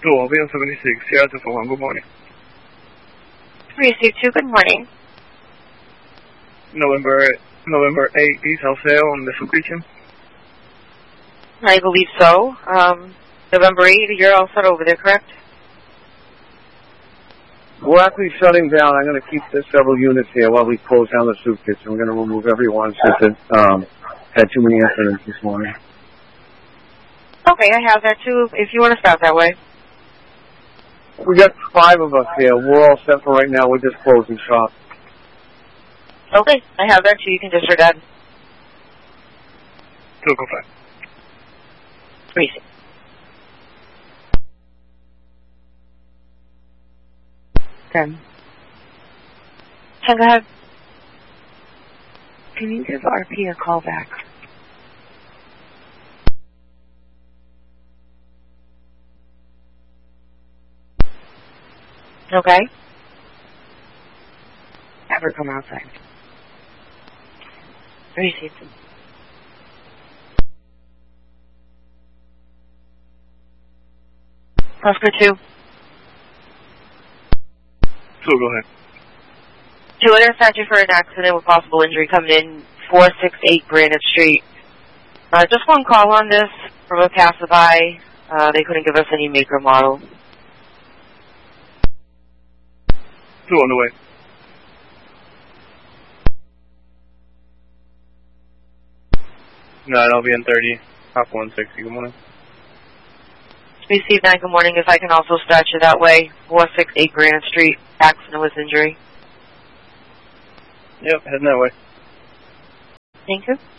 Bill 76, Sierra 241, good morning. 362, good morning. November 8 detail sale on the Sucrition. I believe so. November 8, you're all set over there, correct? We're actually shutting down. I'm going to keep several units here while we close down the soup kitchen. We're going to remove everyone since it had too many incidents this morning. Okay, I have that too, if you want to start that way. We got 5 of us here. We're all set for right now. We're just closing shop. Okay, I have that too. You can disregard. 205. 36. Go ahead. Can you give RP a call back? Okay. Have her come outside. Received. Oscar 2. 2, go ahead. 2 intercepted you for an accident with possible injury coming in 468 Granite Street. Just one call on this from a passerby. They couldn't give us any make or model. 2 on the way. No, I'll be in 30. Hop 160, good morning. Received 9, good morning. If I can also start you that way. 468 Granite Street, accident with injury. Yep, heading that way. Thank you.